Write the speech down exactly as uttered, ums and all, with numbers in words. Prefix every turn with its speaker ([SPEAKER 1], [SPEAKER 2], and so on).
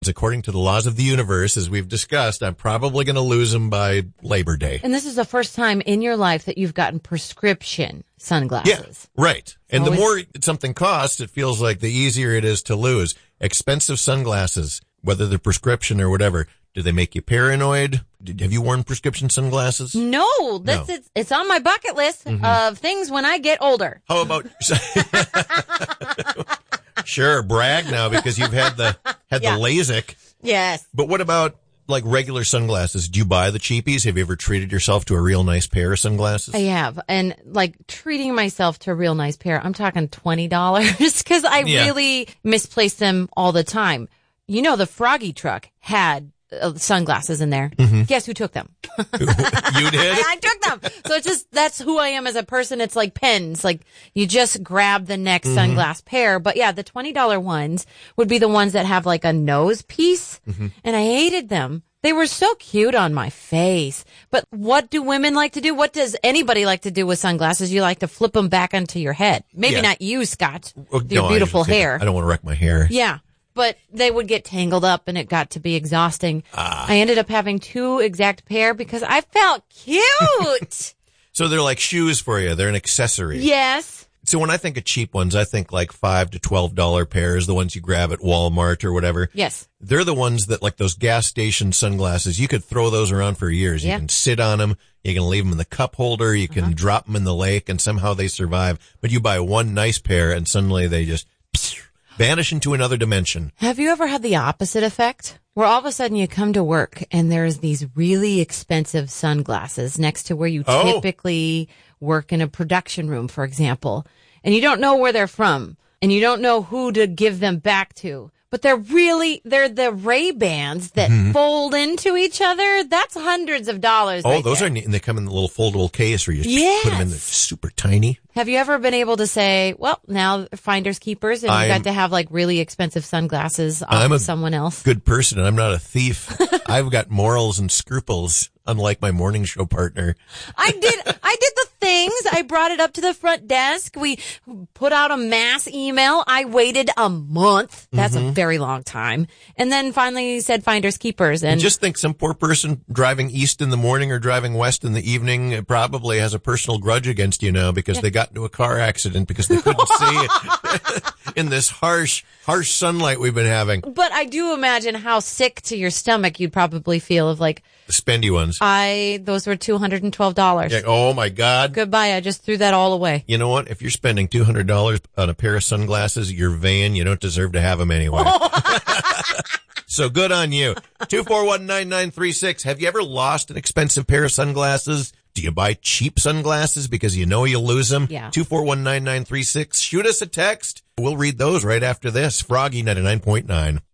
[SPEAKER 1] According to the laws of the universe, as we've discussed, I'm probably going to lose them by Labor Day.
[SPEAKER 2] And this is the first time in your life that you've gotten prescription sunglasses.
[SPEAKER 1] Yeah, right. And
[SPEAKER 2] always...
[SPEAKER 1] the more something costs, it feels like the easier it is to lose. Expensive sunglasses, whether they're prescription or whatever, do they make you paranoid? Have you worn prescription sunglasses?
[SPEAKER 2] No, that's
[SPEAKER 1] no.
[SPEAKER 2] It's, it's on my bucket list mm-hmm. of things when I get older.
[SPEAKER 1] How about... Sure, brag now because you've had the had
[SPEAKER 2] yeah.
[SPEAKER 1] the LASIK.
[SPEAKER 2] Yes.
[SPEAKER 1] But what about like regular sunglasses? Do you buy the cheapies? Have you ever treated yourself to a real nice pair of sunglasses?
[SPEAKER 2] I have. And like treating myself to a real nice pair, I'm talking twenty dollars because I yeah. really misplace them all the time. You know, the Froggy truck had uh, sunglasses in there. Mm-hmm. Guess who took them?
[SPEAKER 1] You did?
[SPEAKER 2] I, I took them. So it's just, that's who I am as a person. It's like pens. Like you just grab the next mm-hmm. sunglass pair. But yeah, the twenty dollar ones would be the ones that have like a nose piece. Mm-hmm. And I hated them. They were so cute on my face. But what do women like to do? What does anybody like to do with sunglasses? You like to flip them back onto your head. Maybe
[SPEAKER 1] yeah.
[SPEAKER 2] not you, Scott,
[SPEAKER 1] well,
[SPEAKER 2] with your
[SPEAKER 1] no,
[SPEAKER 2] beautiful
[SPEAKER 1] I
[SPEAKER 2] hair.
[SPEAKER 1] I don't want to wreck my hair.
[SPEAKER 2] Yeah. But they would get tangled up and it got to be exhausting. Ah. I ended up having two exact pair because I felt cute.
[SPEAKER 1] So they're like shoes for you. They're an accessory.
[SPEAKER 2] Yes.
[SPEAKER 1] So when I think of cheap ones, I think like five to twelve dollar pairs, the ones you grab at Walmart or whatever.
[SPEAKER 2] Yes.
[SPEAKER 1] They're the ones that like those gas station sunglasses. You could throw those around for years.
[SPEAKER 2] Yeah.
[SPEAKER 1] You can sit on them. You can leave them in the cup holder. You can uh-huh. drop them in the lake and somehow they survive. But you buy one nice pair and suddenly they just vanish into another dimension.
[SPEAKER 2] Have you ever had the opposite effect? Where all of a sudden you come to work and there's these really expensive sunglasses next to where you
[SPEAKER 1] oh.
[SPEAKER 2] typically work in a production room, for example, and you don't know where they're from and you don't know who to give them back to. But they're really, they're the Ray-Bans that mm-hmm. fold into each other. That's hundreds of dollars.
[SPEAKER 1] Oh,
[SPEAKER 2] right
[SPEAKER 1] those
[SPEAKER 2] there.
[SPEAKER 1] are neat. And they come in the little foldable case where you just
[SPEAKER 2] yes.
[SPEAKER 1] put them in the super tiny.
[SPEAKER 2] Have you ever been able to say, well, now finders keepers and you got to have like really expensive sunglasses off
[SPEAKER 1] I'm
[SPEAKER 2] of
[SPEAKER 1] a
[SPEAKER 2] someone else?
[SPEAKER 1] Good person and I'm not a thief. I've got morals and scruples, unlike my morning show partner.
[SPEAKER 2] I did, I did the things. I brought it up to the front desk. We put out a mass email. I waited a month. That's mm-hmm. a very long time. And then finally said finders keepers. And
[SPEAKER 1] I just think some poor person driving east in the morning or driving west in the evening probably has a personal grudge against you now because they got into a car accident because they couldn't see in this harsh, harsh sunlight we've been having.
[SPEAKER 2] But I do imagine how sick to your stomach you'd probably feel of like
[SPEAKER 1] the spendy ones.
[SPEAKER 2] I, those were two hundred twelve dollars.
[SPEAKER 1] Yeah, oh my God.
[SPEAKER 2] Goodbye. I just threw that all away.
[SPEAKER 1] You know what? If you're spending two hundred dollars on a pair of sunglasses, you're vain. You don't deserve to have them anyway. So good on you. two four one, nine nine three six. Have you ever lost an expensive pair of sunglasses? Do you buy cheap sunglasses because you know you'll lose them?
[SPEAKER 2] Yeah.
[SPEAKER 1] two four one, nine nine three six. Shoot us a text. We'll read those right after this. Froggy ninety-nine point nine.